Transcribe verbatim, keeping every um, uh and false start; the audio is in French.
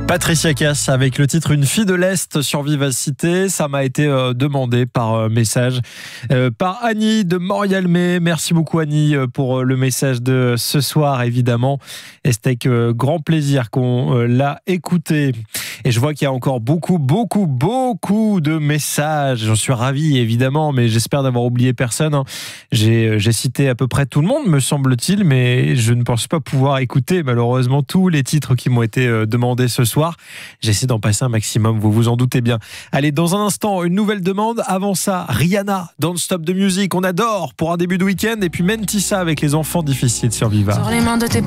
Patricia Cass avec le titre Une fille de l'Est sur Vivacité. Ça m'a été euh, demandé par euh, message euh, par Annie de Morialmé. Merci beaucoup Annie euh, pour euh, le message de ce soir évidemment. Et c'était avec euh, grand plaisir qu'on euh, l'a écouté. Et je vois qu'il y a encore beaucoup, beaucoup, beaucoup de messages. J'en suis ravi évidemment, mais j'espère d'avoir oublié personne. Hein. J'ai, j'ai cité à peu près tout le monde me semble-t-il, mais je ne pense pas pouvoir écouter malheureusement tous les titres qui m'ont été euh, demandés ce soir. Soir. J'essaie d'en passer un maximum, vous vous en doutez bien. Allez, dans un instant, une nouvelle demande. Avant ça, Rihanna, Don't Stop the Music, on adore pour un début de week-end. Et puis Mentissa avec les enfants difficiles sur Viva.